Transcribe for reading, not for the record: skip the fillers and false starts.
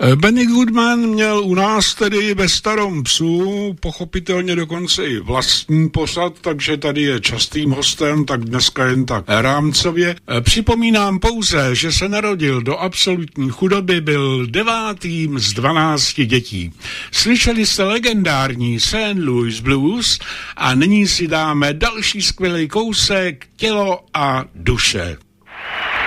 Benny Goodman měl u nás tedy ve Starom psu pochopitelně dokonce i vlastní posad, takže tady je častým hostem, tak dneska jen tak rámcově. Připomínám pouze, že se narodil do absolutní chudoby, byl 9. z 12 dětí. Slyšeli jste legendární St. Louis Blues a nyní si dáme další skvělý kousek Tělo a duše.